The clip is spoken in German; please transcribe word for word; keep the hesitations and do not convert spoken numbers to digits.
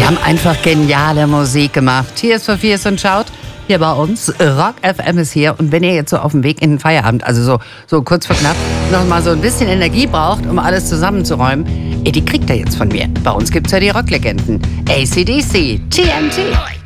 Die haben einfach geniale Musik gemacht. Tears for Fears und schaut, hier bei uns, Rock F M ist hier. Und wenn ihr jetzt so auf dem Weg in den Feierabend, also so, so kurz vor knapp, noch mal so ein bisschen Energie braucht, um alles zusammenzuräumen, ey, die kriegt ihr jetzt von mir. Bei uns gibt's ja die Rocklegenden. A C D C, T N T.